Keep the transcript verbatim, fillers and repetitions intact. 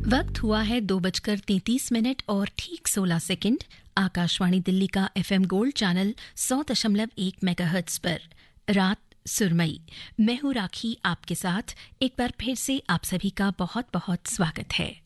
वक्त हुआ है दो बजकर तैंतीस मिनट और ठीक सोलह सेकंड। आकाशवाणी दिल्ली का एफएम गोल्ड चैनल सौ दशमलव एक मेगाहर्ट्ज पर रात सुरमई। मैं हूं राखी आपके साथ। एक बार फिर से आप सभी का बहुत बहुत स्वागत है।